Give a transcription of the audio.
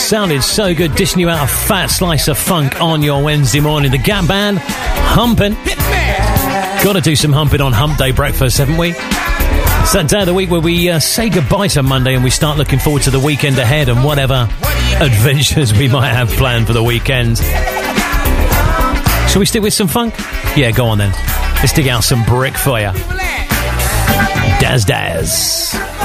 sounded so good, dishing you out a fat slice of funk on your Wednesday morning. The Gap Band, humping. Got to do some humping on Hump Day breakfast, haven't we? It's that day of the week where we say goodbye to Monday and we start looking forward to the weekend ahead and whatever adventures we might have planned for the weekend. Shall we stick with some funk? Yeah, go on then. Let's dig out some brick for you. Daz Daz.